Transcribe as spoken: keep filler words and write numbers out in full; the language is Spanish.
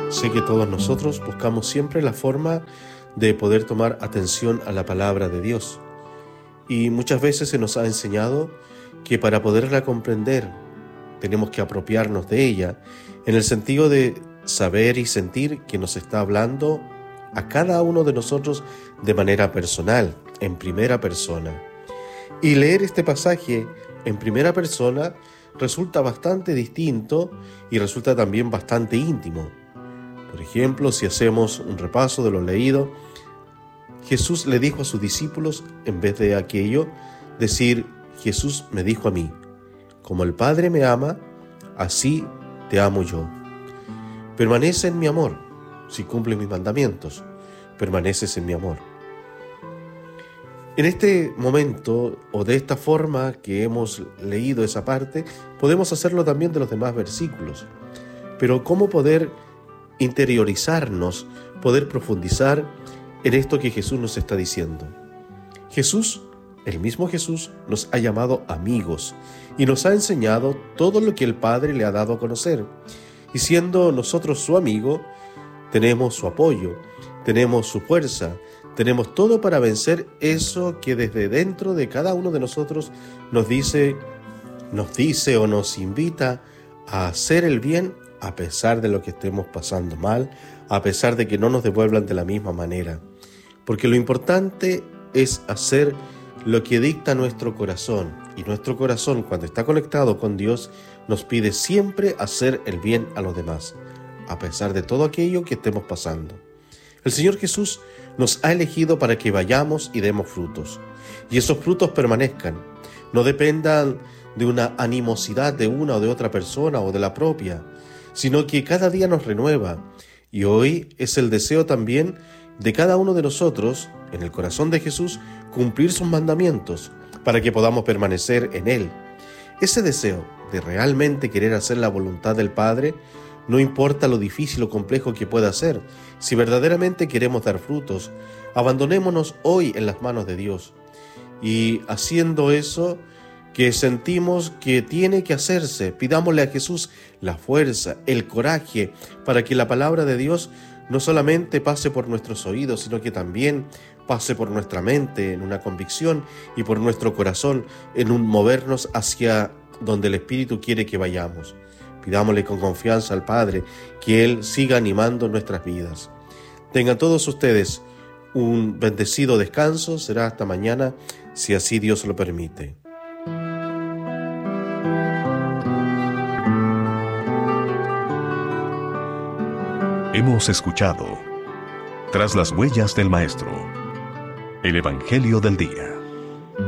Sé que todos nosotros buscamos siempre la forma de poder tomar atención a la palabra de Dios. Y muchas veces se nos ha enseñado que para poderla comprender tenemos que apropiarnos de ella, en el sentido de saber y sentir que nos está hablando a cada uno de nosotros de manera personal, en primera persona. Y leer este pasaje en primera persona resulta bastante distinto y resulta también bastante íntimo. Por ejemplo, si hacemos un repaso de lo leído, Jesús le dijo a sus discípulos, en vez de aquello, decir, Jesús me dijo a mí, como el Padre me ama, así te amo yo. Permanece en mi amor, si cumples mis mandamientos, permaneces en mi amor. En este momento, o de esta forma que hemos leído esa parte, podemos hacerlo también de los demás versículos. Pero ¿cómo poder interiorizarnos, poder profundizar en esto que Jesús nos está diciendo? Jesús, el mismo Jesús, nos ha llamado amigos y nos ha enseñado todo lo que el Padre le ha dado a conocer. Y siendo nosotros su amigo, tenemos su apoyo, tenemos su fuerza, tenemos todo para vencer eso que desde dentro de cada uno de nosotros nos dice, nos dice o nos invita a hacer el bien a pesar de lo que estemos pasando mal, a pesar de que no nos devuelvan de la misma manera. Porque lo importante es hacer lo que dicta nuestro corazón. Y nuestro corazón, cuando está conectado con Dios, nos pide siempre hacer el bien a los demás, a pesar de todo aquello que estemos pasando. El Señor Jesús nos ha elegido para que vayamos y demos frutos. Y esos frutos permanezcan, no dependan de una animosidad de una o de otra persona o de la propia, sino que cada día nos renueva. Y hoy es el deseo también de cada uno de nosotros, en el corazón de Jesús, cumplir sus mandamientos, para que podamos permanecer en Él. Ese deseo de realmente querer hacer la voluntad del Padre, no importa lo difícil o complejo que pueda ser, si verdaderamente queremos dar frutos, abandonémonos hoy en las manos de Dios. Y haciendo eso, que sentimos que tiene que hacerse, pidámosle a Jesús la fuerza, el coraje, para que la palabra de Dios no solamente pase por nuestros oídos, sino que también pase por nuestra mente en una convicción y por nuestro corazón en un movernos hacia donde el Espíritu quiere que vayamos. Pidámosle con confianza al Padre que Él siga animando nuestras vidas. Tengan todos ustedes un bendecido descanso. Será hasta mañana, si así Dios lo permite. Hemos escuchado Tras las huellas del Maestro, el Evangelio del Día.